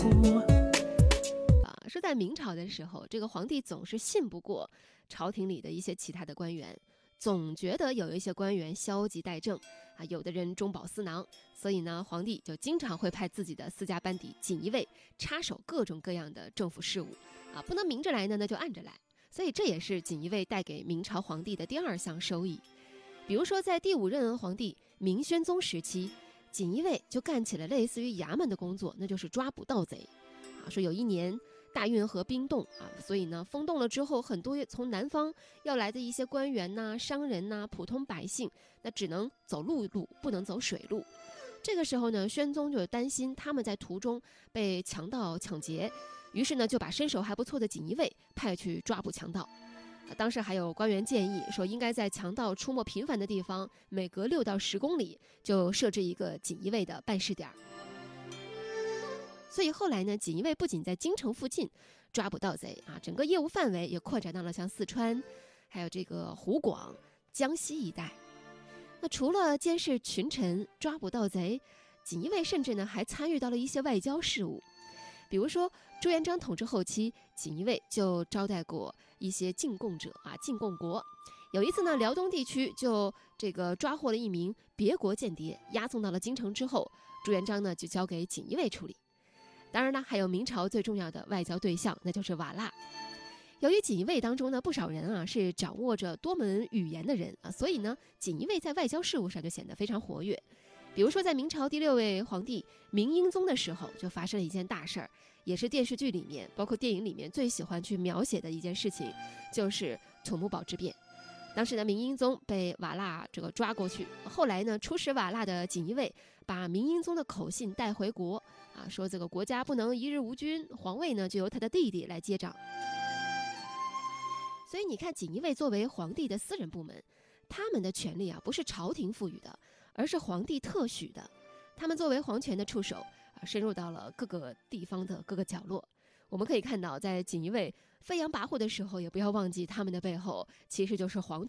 说在明朝的时候，这个皇帝总是信不过朝廷里的一些其他的官员，总觉得有一些官员消极怠政啊，有的人中饱私囊，所以呢，皇帝就经常会派自己的私家班底锦衣卫插手各种各样的政府事务啊，不能明着来呢，那就暗着来。所以这也是锦衣卫带给明朝皇帝的第二项收益。比如说，在第5任皇帝明宣宗时期，锦衣卫就干起了类似于衙门的工作，那就是抓捕盗贼啊。说有一年大运河冰冻啊，所以呢，封冻了之后，很多从南方要来的一些官员呐、商人呐、普通百姓，那只能走陆路，不能走水路。这个时候呢，宣宗就担心他们在途中被强盗抢劫，于是呢，就把身手还不错的锦衣卫派去抓捕强盗。当时还有官员建议说，应该在强盗出没频繁的地方，每隔6到10公里就设置一个锦衣卫的办事点。所以后来呢，锦衣卫不仅在京城附近抓捕盗贼啊，整个业务范围也扩展到了像四川，还有这个湖广、江西一带。那除了监视群臣、抓捕盗贼，锦衣卫甚至呢还参与到了一些外交事务。比如说朱元璋统治后期，锦衣卫就招待过一些进贡者啊，进贡国。有一次呢，辽东地区就这个抓获了一名别国间谍，押送到了京城之后，朱元璋呢就交给锦衣卫处理。当然呢，还有明朝最重要的外交对象，那就是瓦剌。由于锦衣卫当中呢，不少人啊是掌握着多门语言的人啊，所以呢，锦衣卫在外交事务上就显得非常活跃。比如说，在明朝第6位皇帝明英宗的时候，就发生了一件大事儿，也是电视剧里面，包括电影里面最喜欢去描写的一件事情，就是土木堡之变。当时呢，明英宗被瓦剌这个抓过去，后来呢，出使瓦剌的锦衣卫把明英宗的口信带回国啊，说这个国家不能一日无君，皇位呢就由他的弟弟来接掌。所以你看，锦衣卫作为皇帝的私人部门，他们的权力啊不是朝廷赋予的，而是皇帝特许的。他们作为皇权的触手啊，深入到了各个地方的各个角落。我们可以看到，在锦衣卫飞扬跋扈的时候，也不要忘记他们的背后其实就是皇